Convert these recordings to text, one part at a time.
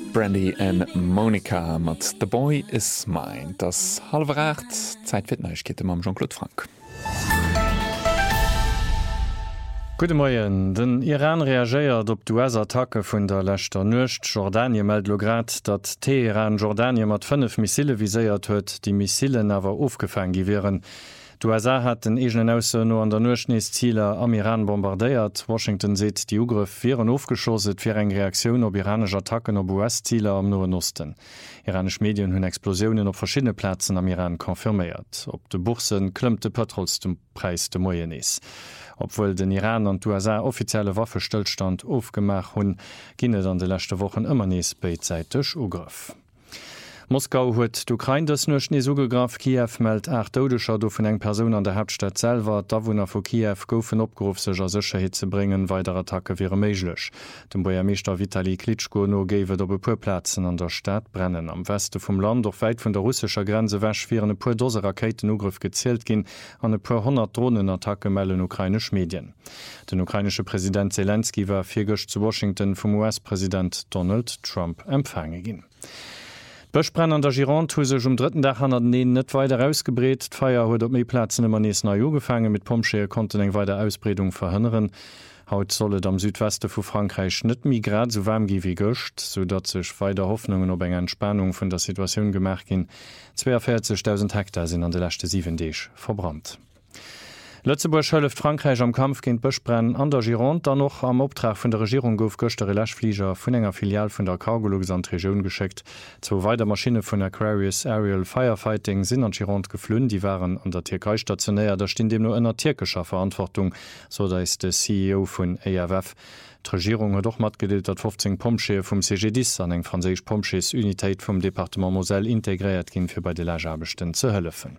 Brandy and Monica mat The Boy is Mine. Das halb 8 Zeit Neuigkeiten am Jean-Claude Frank. Gute Morgen. Den Iran reagiert op d'US-Attacke vun der Lächter Nucht. Jordanien meldt lo grad, dat Teheran Jordanien mat 5 Missile viséiert huet, die Missilen awer aufgefangen wären. D'USA hat den egenen Ausse no an der Nuchtneeszieler am Iran bombardéiert. Washington seet, die Ugrif wären aufgeschosset fir eng Reaktion op iranische Attacken op US-Zieler am Noen Osten. Iranisch Medien hunn Explosionen op verschiedene Plätzen am Iran konfirméiert. Op de Bursen klëmmt de Petrols dem Preis de Moyenis. Obwohl den Iran an d'USA offizielle Waffestillstand aufgemach hunn, ginnet an de letzte Wochen immer nees beidseitig Ugrif. Moskau huet d'Ukraine des nuch nie ugegraf. Kiew meldt 8 Todescher do vun eng Person an der Hauptstadt selber. D'Awohner vu Kiew goufen opgerufen, sich an Sicherheit zu bringen. Weitere Attacke wäre möglich. Dem Bürgermeister Vitali Klitschko no gewet op e puer Plätzen an der Stadt brennen. Am Westen vom Land, doch weit von der russischer Grenze wäsch, wären e puer Dose Raketenugriff gezielt gin, an e puer 100 Drohnenattacke melden ukrainisch Medien. Den ukrainische Präsident Zelensky war virgech zu Washington vom US-Präsident Donald Trump empfange gin. Bëchbrenn an der Gironde hu sech 3. Dach an den net weiter ausgebreet. D'Feier huet op méi Platzen immer nees na Jo gefangen, mit Pomschee konnten eng weiter Ausbreedung verhënneren. Haut sollet am Südweste vu Frankreich net mi grad so warm gi wie gëcht, so dat sech weiter Hoffnungen op eng Entspannung vun der Situation gemerk gin. 42.000 Hektar sind an de lachte 7 Deeg verbrannt. Lützeburg schëlleft Frankreich am Kampf géint Bëchbrenn an der Gironde, dann noch am Optrag vun der Regierung gouf gëchtere Lächflieger vun enger Filial vun der Cargolux an d'Regioun geschickt. Zo weiter Maschine vun Aquarius Aerial Firefighting sinn an Gironde geflünn, die waren an der Türkei stationär, da stehen dem nur ënner türkischer Verantwortung, so da ist der CEO vun AFF. Die Regierung hat doch mat gedeelt, dat 15 Pomschee vum CG10 an eng franzésisch Pomschees Unitéit vum Departement Moselle integriert ginn fir bei de Lagerbechten ze hëllefen.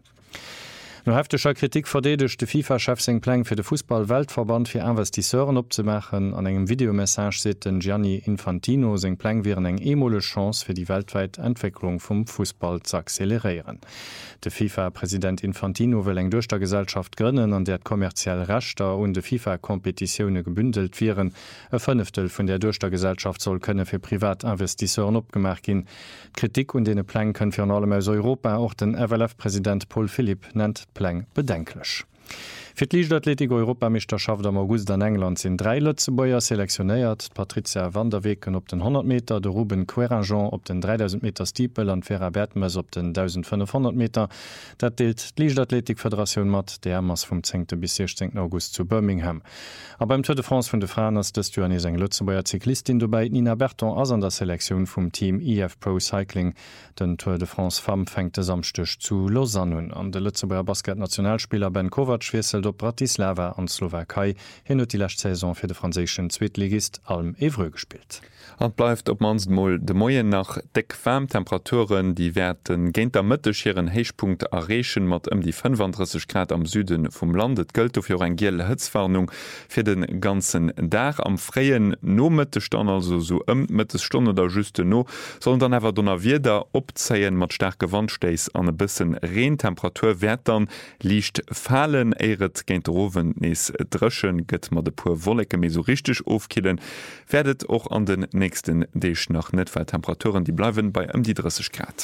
No heftiger Kritik verdedigt de FIFA-Chef seg Pläng fir de Fußball-Weltverband fir Investisseuren opzemachen. An engem Videomessage seet den Gianni Infantino seg Pläng wären eng emole Chance fir die weltweit Entwicklung vum Fußball zu accelerieren. De FIFA-Präsident Infantino will eng durch der Gesellschaft grënnen, an der kommerziell Rechter und de FIFA-Kompetitionune gebündelt wären. E Fünftel vun der durch der Gesellschaft soll könne fir Privatinvestisseuren opgemacht gin. Kritik und dene Pläng können fir allem aus Europa auch den FLF-Präsident Paul Philipp nennt Pläng bedenklich. Für die Leichtathletik-Europameisterschaft am August an England sind 3 Lützebäuer selektioniert. Patricia van der Weken op den 100 Meter, de Ruben Querangeon op den 3000 Meter Stiepel an Vera Bertmes op den 1500 Meter. Dat deelt die Leichtathletik-Föderation mat, der Mass vom 10. bis 16. August zu Birmingham. Aber beim Tour de France von de Frauen ist das Johannes eng Lützebäuer Zyklistin dabei. Nina Berton as an der Selektion vom Team EF Pro Cycling. Den Tour de France Femme fängt es samstech zu Lausanne an. Der Lützebäuer Basket-Nationalspieler Ben Kovac schwesselt op Bratislava an Slowakei hin die Saison fir de franzéschen Zweetligist Alm Evreux gespielt. Und bleibt op mansmoll de Moien nach Deckfärmtemperaturen, die werden géint der mëttechhiren Heichpunkt errechen mat die 35 Grad am Süden vum Landet gëlt of jo en giele Hëtzwarnung fir den ganzen Dach am freien no Mëttestand also so Mëttestunde der juste no, sollen dann ewer donner wieder opzeien mat starke Wandsteis an e bisssen Reentemperaturwertern liicht fallen eiert géint Rowen nees drëschen gëtt mat de puer Wollecke me so richtig aufkillen, werdet och an den nächsten Deeg nach netfall Temperaturen, die bleiwen bei die 30 Grad.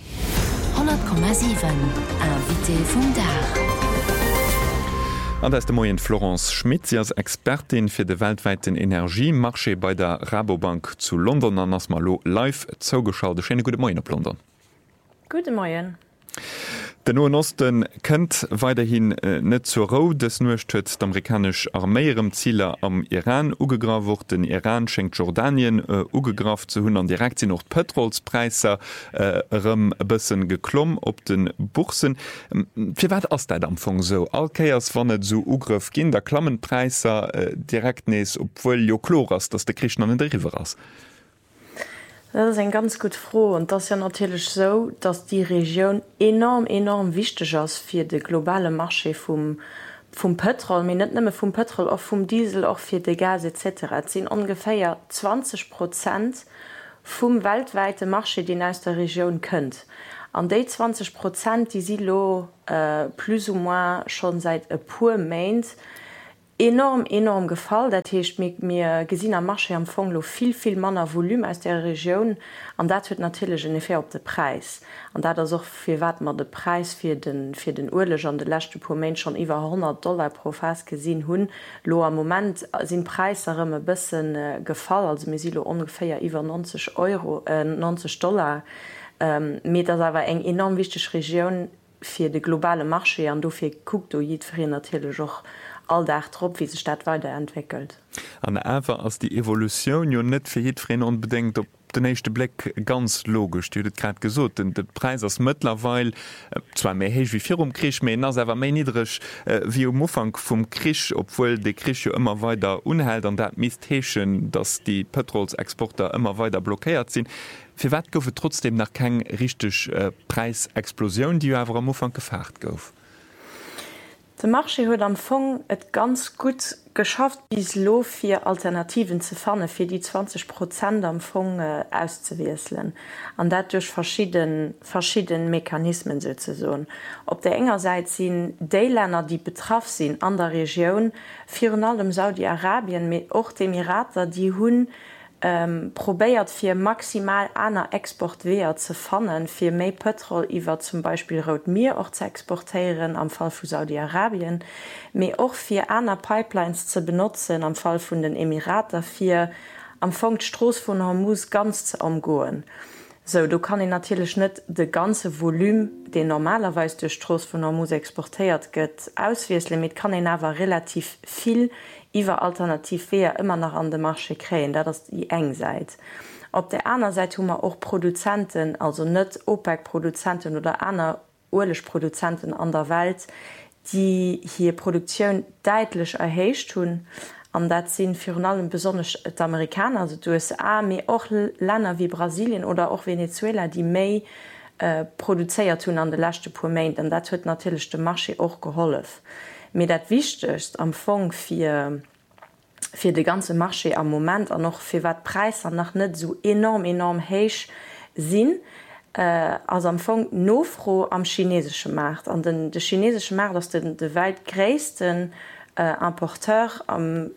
100,7 Invité vum Dach. An der Moien Florence Schmidt, sie als Expertin fir de weltweiten Energiemarché bei der Rabobank zu London an ass Malo live zougeschaut. Schöne gute Moien op London. Gute Moien. Den Noen Osten kënnt weiterhin net zo ro des nuchtëtzt amerikasch arméierem Zieler am Iran ugegraf den Iran schenkt Jordanien ugegraf zu hunn an direkt sinn noch Petrolspreiser ëm bëssen geklomm op den Bursen. Fi wat ass dat amfong so? Alkeiers wann net so ugrif ginn der Klammenpreiser direkt nees opwuel jo chlor ass, dats de Krichen an den River ass. Das ist ein ganz gut froh und das ist ja natürlich so, dass die Region enorm wichtig ist für den globalen Marché vom Petrol, aber nicht nur vom Petrol, auch vom Diesel, auch für den Gas etc. Es sind ungefähr 20% vom weltweiten Marché, den aus der Region kommt. Und die 20%, die sind plus ou moins schon seit ein paar Monaten enorm gefallen. Dat hecht mir gesinn am Marche am Fonglo viel manner Volum aus der Region an dat huet natürlich en Effekt op de Preis. An dat auch fir wat man de Preis fir den Urlech an de lachte pro Mensch schon iwwer $100 pro Fas gesinn hunn. Lo am moment sinn Preisëmme bisssen gefallen, also mir silo ungefähr iwwer $90. Met das awer eng enorm wichtig Region fir de globale Marche an dofir guckt o jiet fir natürlich auch alldach trop wie se Stadt weiterentwickelt. An Äwer ass die Evoluioun jo net fir hietréen unbedenkt op den nächste Blick ganz logisch Dit grad gesot den Preis ass Mëtlerweil zwar méi héich wie fir Krich méi ass awer méi niedrigch wie Mofang vum Krich, opwuel de Krich jo immer weiter unhält an dat Mistechen, dats die Petrolsexporter immer weiter blockéiert sinn. Fi wat goufe trotzdem nach keng richtig Preisexplosioun, die awer am Mofang gefaart gouf. De Marche huet am Fong et ganz gut geschafft bis lo fir Alternativen ze fanne fir die 20% am Fong auszuwieselen. An dat durch verschieden Mechanismen se so. Op der engerseits sinn Déiländer, die betraff sinn an der Region, fir allem Saudi-Arabien mit och de Emirater, die hunn probéiert fir maximal aner Exportweer ze fannen, fir méi Petrol iwwer zum Beispiel Rotmeer och ze exportieren am Fall vu Saudi-Arabien, méi och fir aner Pipelines ze benutzen am Fall vun den Emirater fir am Fong Stroos vun Hormuz ganz ze omgoen. So, du kann natürlich net de ganze Volum, den normalerweise durch Stroos vun Hormuz exportiert gëtt, auswiesle, mit kann en awer relativ viel iwwer alternativ immer noch an de Marche kräen, dat das die eng seit. Op der anderen Seite hummer auch Produzenten, also net OPEC-Produzenten oder aner Urlechproduzenten an der Welt, die hier Produktion deitlich erhecht hun. An dat sinn fir allem besonders Amerikaner, also USA, méi och Länder wie Brasilien oder auch Venezuela, die méi produzéiert hun an de lachte pu Main, an dat huet natürlich de Marche och geholf. Me dat wichtigst am Fong fir de ganze Marche am Moment an noch fir wat Preis an nach net so enorm héich sinn as am Fong nofro am chinesesche Markt. An de chinesesche Markt ass de weltgréisten Importeur am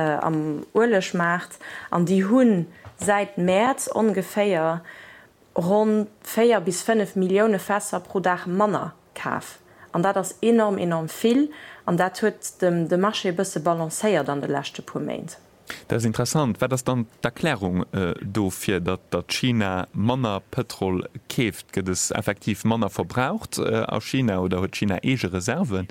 Urlechmarkt an die hunn seit März ungefähr rund 4 bis 5 Millionen Fässer pro Dach Manner kaf. An dat das enorm viel, an dat huet de Marche bësse balancéiert an de lachte pu Maint. Das ist interessant, wer das dann d'Erklärung dofir, dat China Manner Petrol käft, gët es effektiv Manner verbraucht aus China oder huet China ege Reserven?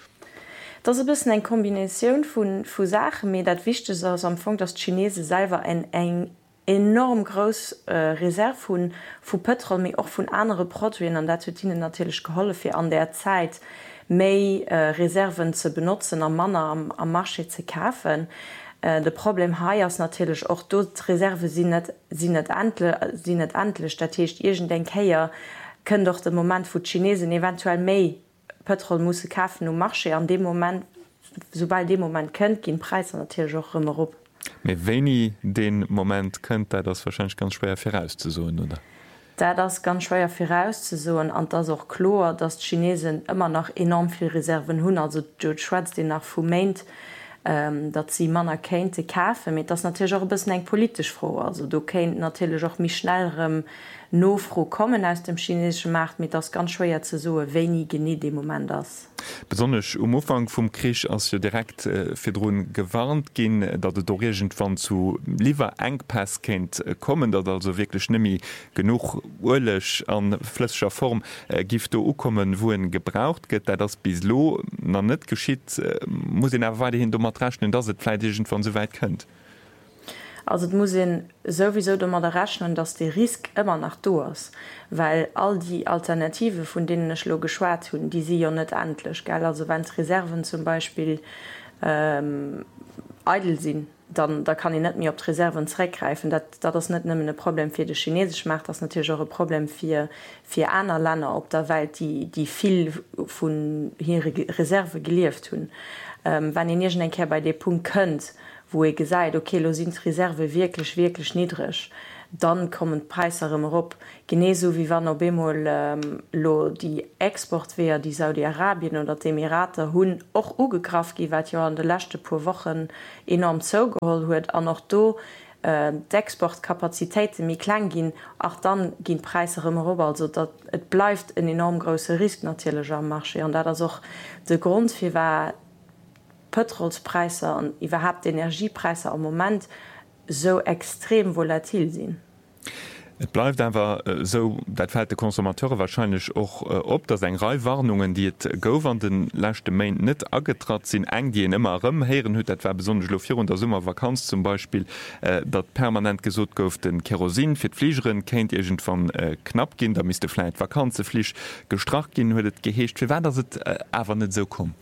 Das ist ein bisschen eine Kombination von Sachen, mir das Wichtigste ist am Anfang, dass die Chinesen selber ein enorm groß Reserve von Petrol, aber auch von anderen Produkten, und das hat ihnen natürlich geholfen, an der Zeit mehr Reserven zu benutzen, am Manner am Marché zu kaufen. Das Problem hier ist natürlich auch, dass die Reserven sind nicht endlich. Das heißt, irgendein Kehr können doch den Moment, wo die Chinesen eventuell mehr Petrol muss kaufen und Marche an dem Moment, sobald dem Moment könnt, gehen Preise natürlich auch immer rup. Mit wenig den Moment könnt ihr das wahrscheinlich ganz schwer vorauszusuchen, oder? Das ist ganz schwer vorauszusuchen und das ist auch klar, dass die Chinesen immer noch enorm viel Reserven haben. Also George Schwarz, den nach vermeint, dass sie Männer könnte kaufen, mit das natürlich auch ein bisschen politisch froh. Also du könnt natürlich auch mit schnellerem Nofro kommen aus dem chinesischen Markt, mit das ganz schwer zu suchen, wenig geniet im Moment das. Besonders am Anfang vom Krieg, als ihr direkt für Drohnen gewarnt gehen, dass es doch irgendwann zu Lieferengpass kennt kommen, dass also wirklich nicht mehr genug Öl an flüssiger Form Gifte kommen, wo gebraucht wird, da das bislo noch nicht geschieht, muss ich auch weiterhin damit rechnen, dass es vielleicht irgendwann so weit könnt. Also muss sowieso damit rechnen, dass der Risiko immer noch da ist, weil all die Alternativen, von denen ich geschwärzt habe, die sind ja nicht endlich. Gell? Also wenn Reserven zum Beispiel eitel sind, dann da kann ich nicht mehr auf die Reserven zurückgreifen. Das ist nicht nur ein Problem für den chinesischen Markt, das ist natürlich auch ein Problem für andere Länder auf der Welt, die viel von ihren Reserven geliefert haben. Wenn ihr nicht bei dem Punkt könnt, wo ihr gesagt, okay, lo sind Reserve wirklich niedrig, dann kommen Preise op geneso wie wann Bemol lo die Exportwehr die Saudi-Arabien oder die Emirate hunn och ugekraft gi wat ja an de lachte pur Wochen enorm zougeholt huet an noch do d'Exportkapazitéite mi klein ginn ach dann ginn Preise ober also dat et bleifft en enorm grosse Risk natierleg am Marché an dat as och de Grund fir war Petrolspreise an iwwerhap Energiepreise am moment so extrem volatil sinn. Et bleibt einfach so, dat fällt de Konsumateure wahrscheinlich auch op, dass eng Reiwarnungen, die et go an den lachte Main net agetrat sind, eng die immer heieren hue etwa besonders Lofir und der Summer Vakanz zum Beispiel, dat permanent gesot gouf den Kerosin fir Fliegerin kennt irgend van knapp gin, da müsste vielleicht Vakanze fliech gestracht gin huet geheescht. Wie war das aber net so kom?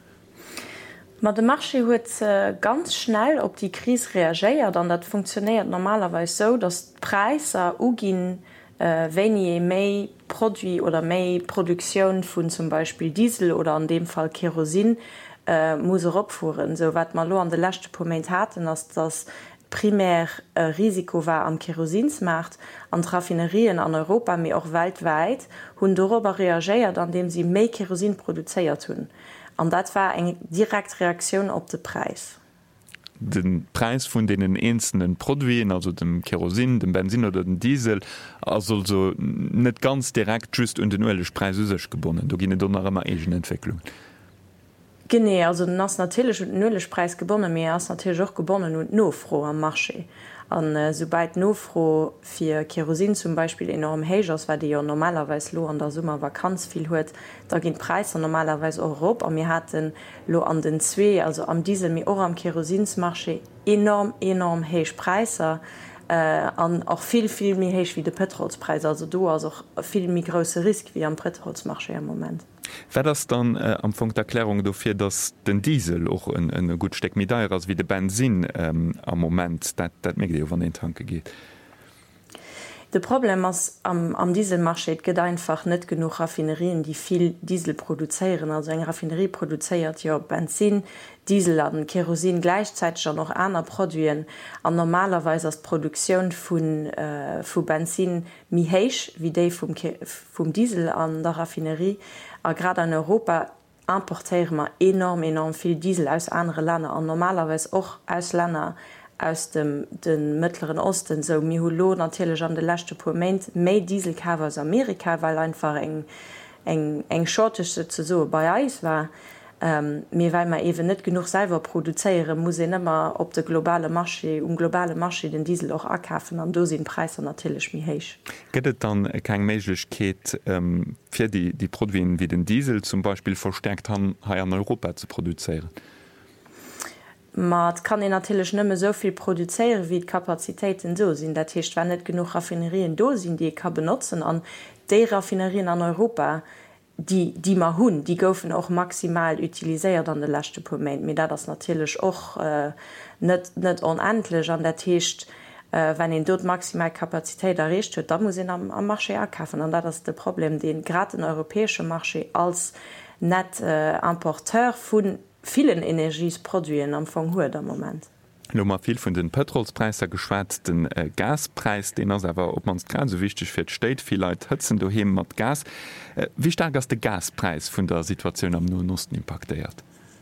Ma de Marché huet ganz schnell op die Krise reageiert, dann dat funktioniert normalerweise so, dass Preise ugin wenn je méi Produkt oder méi Produktion vun zum Beispiel Diesel oder an dem Fall Kerosin muss opfuhren. So wat man lo an de lachte Moment hatten, dass das primär Risiko war am Kerosinsmarkt, an Raffinerien an Europa mir auch weltweit hun darüber reagiert, an dem sie méi Kerosin produziert hun. Und dat war eng direkt Reaktion op den Preis. Den Preis von denen einzelnen Produkten, also dem Kerosin, dem Benzin oder dem Diesel, also so nicht ganz direkt just und den Ölpreis gebunden. Da gehen dann noch immer Entwicklung. Genau, also das natürlich und den Ölpreis gebunden, mehr als natürlich auch gebunden und nur froh am Marché. Und sobald nur froh für Kerosin zum Beispiel enorm heiß ist, weil die ja normalerweise lo an der Sommer Vakanz viel hat, da gehen Preise normalerweise auch hoch. Und wir hatten lo an den zwei, also am Diesel, mir auch am Kerosinsmarché enorm heiß Preise. Und auch viel mehr heiß wie der Petrolspreis. Also du hast auch viel mehr große Risiko wie am Petrolsmarché im Moment. Wäre das dann am Punkt der Erklärung dafür, dass den Diesel auch ein gut Steck mit teurer ist wie der Benzin am Moment, das mir von den Tanke geht? Das Problem ist, am Dieselmarché gibt einfach nicht genug Raffinerien, die viel Diesel produzieren. Also eine Raffinerie produziert ja Benzin, Diesel und Kerosin gleichzeitig auch noch andere Produkte. Und normalerweise ist die Produktion von Benzin mehr hoch wie die vom Diesel an der Raffinerie. Und gerade in Europa importieren wir enorm viel Diesel aus anderen Ländern und normalerweise auch aus Ländern aus den Mittleren Osten. So, wir haben natürlich an den letzten paar Monaten mehr Diesel aus Amerika, weil einfach eng Shortage so bei uns war. Weil wir eben nicht genug selber produzieren, muss ich immer auf den globalen Marché den Diesel auch ankaufen. Und da sind die Preise natürlich mehr hoch. Gibt es dann keine Möglichkeit, für die Produkte wie den Diesel zum Beispiel verstärkt hier in Europa zu produzieren? Man kann natürlich nicht mehr so viel produzieren, wie die Kapazitäten so sind. Das heißt, wenn nicht genug Raffinerien da sind, die ich kann benutzen, und die Raffinerien in Europa, die man haben, die goufen auch maximal utilisiert an den letzten paar Monaten. Aber das ist natürlich auch nicht unendlich. Und das heißt, wenn ihn dort maximal Kapazität erreicht hat, dann muss ihn am Marché kaufen. Und das ist das Problem, den gerade im europäischen Marché als nicht Importeur von vielen Energieprodukten am Anfang hat am Moment. Nummer viel von den Petrolspreisen geschwätzt, den Gaspreis, den ist aber, ob man es gerade so wichtig für steht, vielleicht hützen daheim mit Gas. Wie stark ist der Gaspreis von der Situation am Nahen Osten impactiert?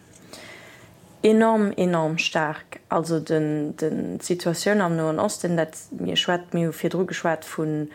Enorm stark. Also die Situation am Nahen Osten, mir viel drüber geschwätzt von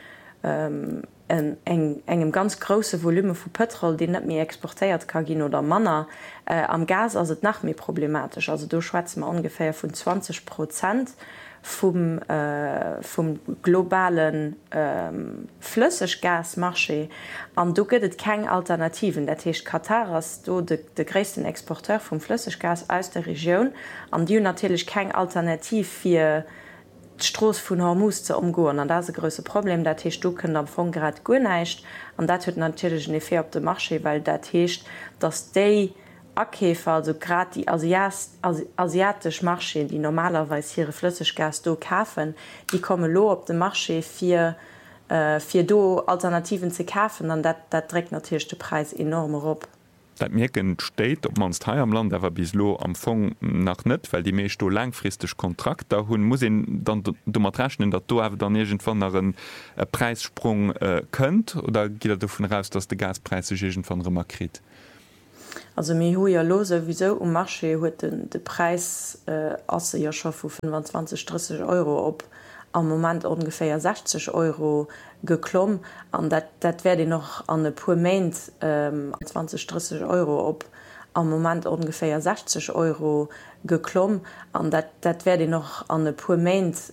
engem ganz grosse Volumen vu Petrol, den net mir exportiert kann oder Manner am Gas as nach mir problematisch. Also du schwätzt man ungefähr von 20% vom globalen Flüssiggasmarché. Und du gibt keine Alternativen. Das heißt, Katar ist der größte Exporteur vom Flüssiggas aus der Region. Und die haben natürlich keine Alternative für die Straße von Hormuz zu umgehen. Und das ist ein grosses Problem. Das heißt, du kannst am Anfang gerade gar nicht. Und das hat natürlich einen Effekt auf den Marché, weil das heißt, dass die Abkäufer, also gerade die asiatischen Marché, die normalerweise ihre Flüssiggas da kaufen, die kommen auf den Marché für da Alternativen zu kaufen. Und das trägt natürlich den Preis enorm hoch. Dat mirken steht, ob mans Teil am Land awer bis lo am Fong nach net, weil die mees do langfristig Kontrakt da hunn muss dann du matreschen dat do awer dannegent van einen Preissprung könnt oder gi davon raus, dass de Gaspreise gegent van Remakrit. Also mir hu ja lose wieso Marche huet de Preis asse ja schon vu 25-30 € op am moment ungefähr 60 € geklomm an dat werde noch an de pu Main 20-30 € op am moment ungefähr 60 € geklomm an dat werde noch an de pu Main